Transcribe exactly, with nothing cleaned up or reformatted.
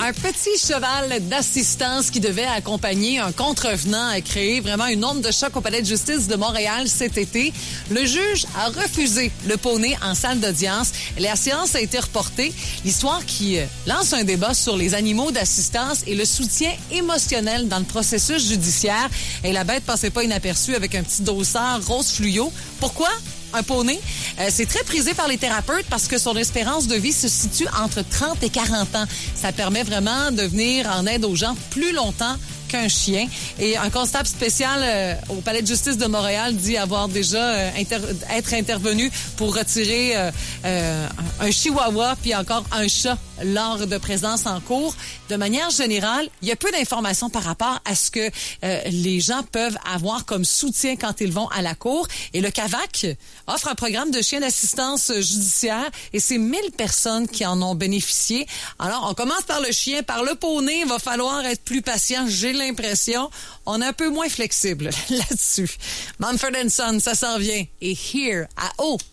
Un petit cheval d'assistance qui devait accompagner un contrevenant a créé vraiment une onde de choc au palais de justice de Montréal cet été. Le juge a refusé le poney en salle d'audience. La séance a été reportée. L'histoire qui lance un débat sur les animaux d'assistance et le soutien émotionnel dans le processus judiciaire. Et la bête passait pas inaperçue avec un petit dossard rose fluo. Pourquoi? Un poney, euh, c'est très prisé par les thérapeutes parce que son espérance de vie se situe entre trente et quarante ans. Ça permet vraiment de venir en aide aux gens plus longtemps qu'un chien. Et un constable spécial euh, au palais de justice de Montréal dit avoir déjà euh, inter- être intervenu pour retirer euh, euh, un chihuahua puis encore un chat lors de présence en cours. De manière générale, il y a peu d'informations par rapport à ce que euh, les gens peuvent avoir comme soutien quand ils vont à la cour. Et le C A V A C offre un programme de chiens d'assistance judiciaire et c'est mille personnes qui en ont bénéficié. Alors, on commence par le chien, par le poney. Il va falloir être plus patient, j'ai l'impression. On est un peu moins flexible là-dessus. Mumford and Son, ça s'en vient. Et Here à O